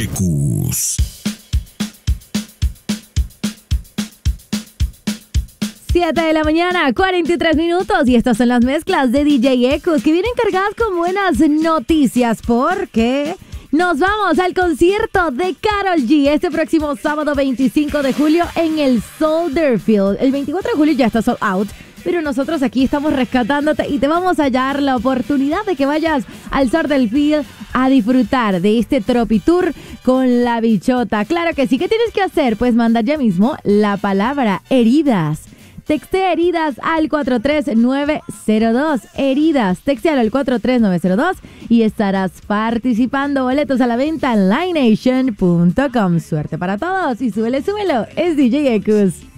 Ecus. 7 de la mañana, 43 minutos, y estas son las mezclas de DJ Ecus, que vienen cargadas con buenas noticias porque nos vamos al concierto de Karol G este próximo sábado 25 de julio en el Soldier Field. El 24 de julio ya está sold out, pero nosotros aquí estamos rescatándote y te vamos a dar la oportunidad de que vayas al Soldier Field a disfrutar de este Tropi Tour con la bichota. Claro que sí. ¿Qué tienes que hacer? Pues mandar ya mismo la palabra heridas. Textea heridas al 43902. Heridas, textealo al 43902 y estarás participando. Boletos a la venta en livenation.com. Suerte para todos y súbelo. Es DJ Ecus.